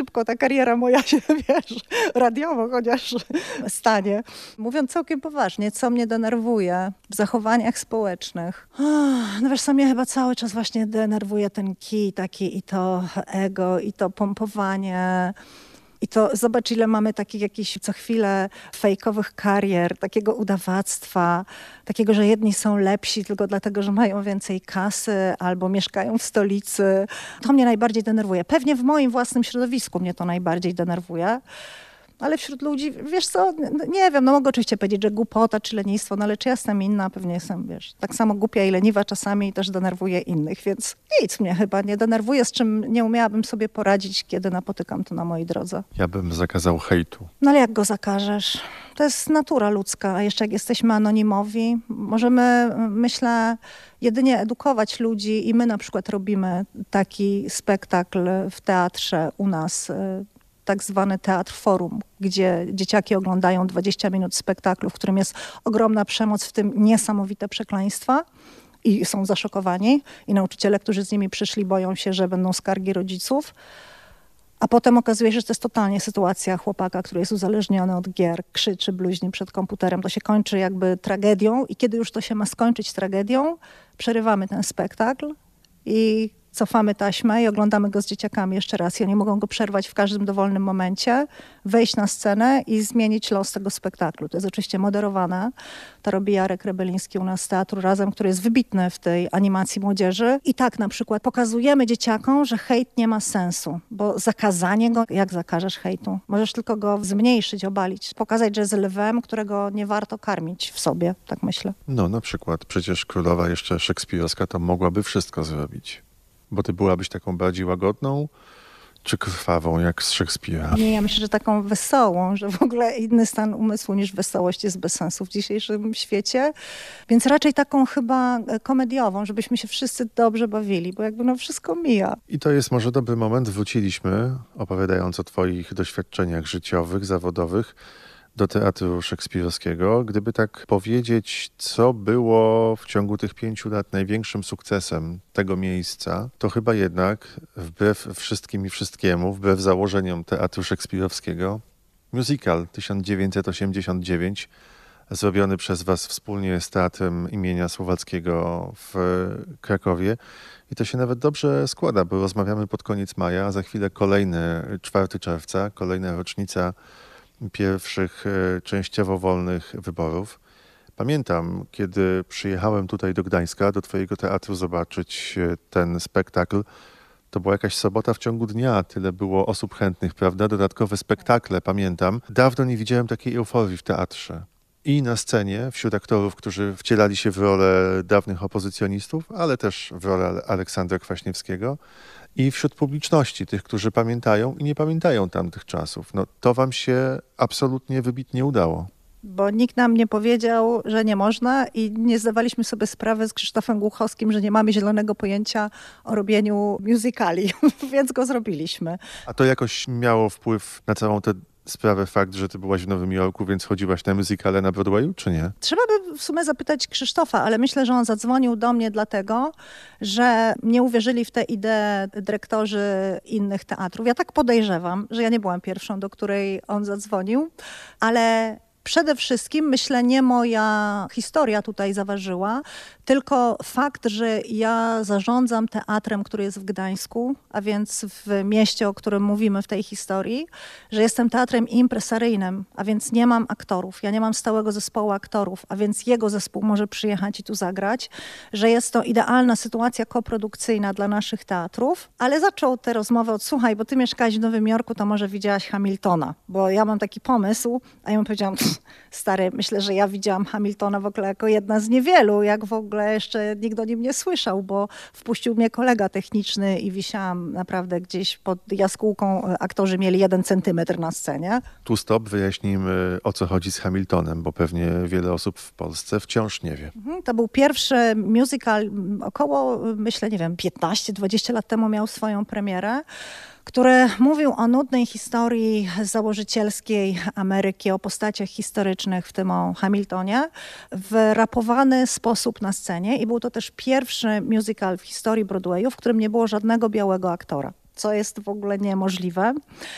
szybko ta kariera moja się, wiesz, radiowo chociaż stanie. Mówiąc całkiem poważnie, co mnie denerwuje w zachowaniach społecznych. No wiesz, co mnie chyba cały czas właśnie denerwuje ten kij taki i to ego, i to pompowanie. I to zobacz, ile mamy takich jakichś co chwilę fejkowych karier, takiego udawactwa, takiego, że jedni są lepsi tylko dlatego, że mają więcej kasy albo mieszkają w stolicy. To mnie najbardziej denerwuje. Pewnie w moim własnym środowisku mnie to najbardziej denerwuje. Ale wśród ludzi, wiesz co, nie wiem, no mogę oczywiście powiedzieć, że głupota czy lenistwo, no ale czy ja jestem inna? Pewnie jestem, wiesz, tak samo głupia i leniwa czasami i też denerwuję innych, więc nic mnie chyba nie denerwuje, z czym nie umiałabym sobie poradzić, kiedy napotykam to na mojej drodze. Ja bym zakazał hejtu. No ale jak go zakażesz? To jest natura ludzka, a jeszcze jak jesteśmy anonimowi, możemy, myślę, jedynie edukować ludzi i my na przykład robimy taki spektakl w teatrze u nas, tak zwany Teatr Forum, gdzie dzieciaki oglądają 20 minut spektaklu, w którym jest ogromna przemoc, w tym niesamowite przekleństwa i są zaszokowani. I nauczyciele, którzy z nimi przyszli, boją się, że będą skargi rodziców. A potem okazuje się, że to jest totalnie sytuacja chłopaka, który jest uzależniony od gier, krzyczy, bluźni przed komputerem. To się kończy jakby tragedią i kiedy już to się ma skończyć tragedią, przerywamy ten spektakl i cofamy taśmę i oglądamy go z dzieciakami jeszcze raz. I oni mogą go przerwać w każdym dowolnym momencie, wejść na scenę i zmienić los tego spektaklu. To jest oczywiście moderowane. To robi Jarek Rebeliński u nas z Teatru Razem, który jest wybitny w tej animacji młodzieży. I tak na przykład pokazujemy dzieciakom, że hejt nie ma sensu, bo zakazanie go, jak zakażesz hejtu? Możesz tylko go zmniejszyć, obalić. Pokazać, że jest lwem, którego nie warto karmić w sobie, tak myślę. No na przykład przecież królowa jeszcze szekspirowska to mogłaby wszystko zrobić. Bo ty byłabyś taką bardziej łagodną, czy krwawą, jak z Szekspira? Nie, ja myślę, że taką wesołą, że w ogóle inny stan umysłu niż wesołość jest bez sensu w dzisiejszym świecie. Więc raczej taką chyba komediową, żebyśmy się wszyscy dobrze bawili, bo jakby no wszystko mija. I to jest może dobry moment. Wróciliśmy, opowiadając o twoich doświadczeniach życiowych, zawodowych, do teatru szekspirowskiego. Gdyby tak powiedzieć, co było w ciągu tych 5 lat największym sukcesem tego miejsca, to chyba jednak, wbrew wszystkim i wszystkiemu, wbrew założeniom teatru szekspirowskiego, musical 1989, zrobiony przez was wspólnie z Teatrem imienia Słowackiego w Krakowie. I to się nawet dobrze składa, bo rozmawiamy pod koniec maja, a za chwilę kolejny 4 czerwca, kolejna rocznica pierwszych częściowo wolnych wyborów. Pamiętam, kiedy przyjechałem tutaj do Gdańska, do twojego teatru zobaczyć ten spektakl, to była jakaś sobota w ciągu dnia, tyle było osób chętnych, prawda? Dodatkowe spektakle, pamiętam. Dawno nie widziałem takiej euforii w teatrze. I na scenie, wśród aktorów, którzy wcielali się w rolę dawnych opozycjonistów, ale też w rolę Aleksandra Kwaśniewskiego, i wśród publiczności, tych, którzy pamiętają i nie pamiętają tamtych czasów. No to wam się absolutnie wybitnie udało. Bo nikt nam nie powiedział, że nie można i nie zdawaliśmy sobie sprawy z Krzysztofem Głuchowskim, że nie mamy zielonego pojęcia o robieniu musicali, więc go zrobiliśmy. A to jakoś miało wpływ na całą tę sprawę fakt, że ty byłaś w Nowym Jorku, więc chodziłaś na musicale na Broadwayu, czy nie? Trzeba by w sumie zapytać Krzysztofa, ale myślę, że on zadzwonił do mnie dlatego, że nie uwierzyli w tę ideę dyrektorzy innych teatrów. Ja tak podejrzewam, że ja nie byłam pierwszą, do której on zadzwonił, ale przede wszystkim, myślę, nie moja historia tutaj zaważyła, tylko fakt, że ja zarządzam teatrem, który jest w Gdańsku, a więc w mieście, o którym mówimy w tej historii, że jestem teatrem impresaryjnym, a więc nie mam aktorów, ja nie mam stałego zespołu aktorów, a więc jego zespół może przyjechać i tu zagrać, że jest to idealna sytuacja koprodukcyjna dla naszych teatrów, ale zaczął tę rozmowę od słuchaj, bo ty mieszkałaś w Nowym Jorku, to może widziałaś Hamiltona, bo ja mam taki pomysł, a ja mu powiedziałam, stary, myślę, że ja widziałam Hamiltona w ogóle jako jedna z niewielu, jak w ogóle jeszcze nikt o nim nie słyszał, bo wpuścił mnie kolega techniczny i wisiałam naprawdę gdzieś pod jaskółką. Aktorzy mieli 1 centymetr na scenie. Tu stop, wyjaśnijmy, o co chodzi z Hamiltonem, bo pewnie wiele osób w Polsce wciąż nie wie. To był pierwszy musical, około, myślę, nie wiem, 15-20 lat temu miał swoją premierę, który mówił o nudnej historii założycielskiej Ameryki, o postaciach historycznych, w tym o Hamiltonie, w rapowany sposób na scenie. I był to też pierwszy musical w historii Broadwayu, w którym nie było żadnego białego aktora, co jest w ogóle niemożliwe.